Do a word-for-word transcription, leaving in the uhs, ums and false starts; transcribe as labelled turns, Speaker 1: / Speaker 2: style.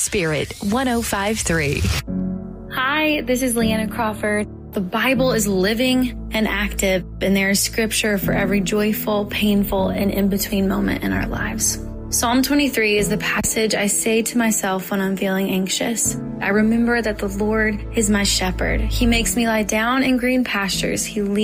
Speaker 1: Spirit one oh five point three.
Speaker 2: Hi, this is Leanna Crawford. The Bible is living and active, and there is scripture for every joyful, painful, and in-between moment in our lives. Psalm twenty-three is the passage I say to myself when I'm feeling anxious. I remember that the Lord is my shepherd. He makes me lie down in green pastures. He leads